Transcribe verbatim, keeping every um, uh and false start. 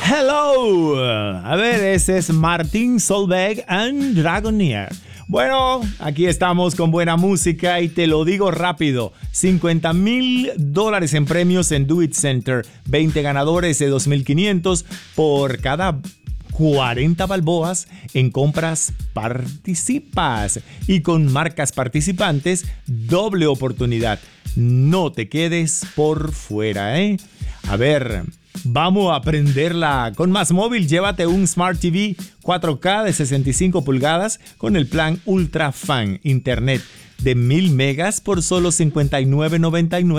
Hello. A ver, ese es Martin Solveig and Dragoneer. Bueno, aquí estamos con buena música y te lo digo rápido. cincuenta mil dólares en premios en Do It Center. veinte ganadores de dos mil quinientos por cada cuarenta balboas en compras participas. Y con marcas participantes, doble oportunidad. No te quedes por fuera, ¿eh? A ver, vamos a aprenderla con Más Móvil. Llévate un Smart T V cuatro K de sesenta y cinco pulgadas con el plan Ultra Fan Internet de mil megas por solo cincuenta y nueve noventa y nueve.